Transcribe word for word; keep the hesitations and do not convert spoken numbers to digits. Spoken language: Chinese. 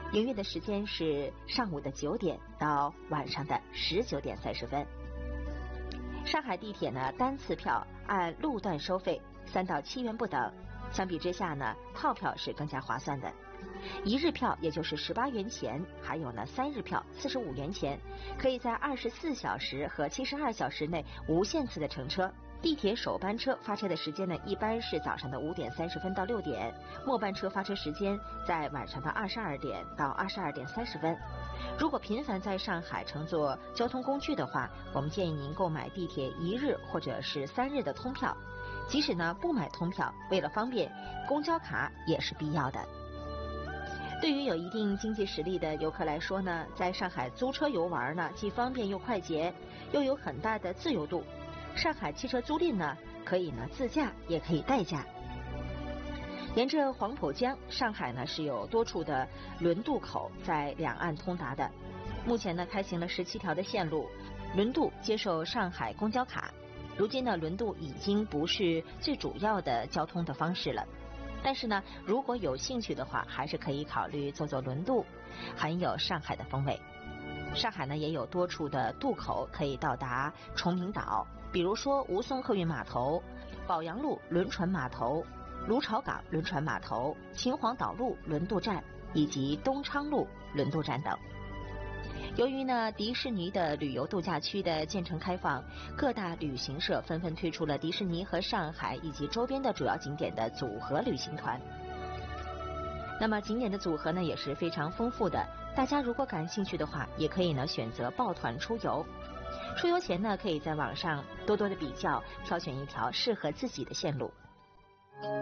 营业的时间是上午的九点到晚上的十九点三十分。上海地铁呢，单次票按路段收费，三到七元不等。相比之下呢，套票是更加划算的。一日票也就是十八元钱，还有呢三日票四十五元钱，可以在二十四小时和七十二小时内无限次的乘车。地铁首班车发车的时间呢，一般是早上的五点三十分到六点，末班车发车时间在晚上的二十二点到二十二点三十分。如果频繁在上海乘坐交通工具的话，我们建议您购买地铁一日或者是三日的通票。即使呢不买通票，为了方便，公交卡也是必要的。对于有一定经济实力的游客来说呢，在上海租车游玩呢，既方便又快捷，又有很大的自由度。上海汽车租赁呢，可以呢自驾，也可以代驾。沿着黄浦江，上海呢是有多处的轮渡口在两岸通达的。目前呢开行了十七条的线路，轮渡接受上海公交卡。如今呢，轮渡已经不是最主要的交通的方式了。但是呢，如果有兴趣的话，还是可以考虑坐坐轮渡，很有上海的风味。上海呢也有多处的渡口可以到达崇明岛，比如说吴淞客运码头、宝阳路轮船码头、芦潮港轮船码头、秦皇岛路轮渡站以及东昌路轮渡站等。由于呢迪士尼的旅游度假区的建成开放，各大旅行社纷纷推出了迪士尼和上海以及周边的主要景点的组合旅行团。那么景点的组合呢也是非常丰富的，大家如果感兴趣的话，也可以呢选择抱团出游。出游前呢，可以在网上多多的比较，挑选一条适合自己的线路。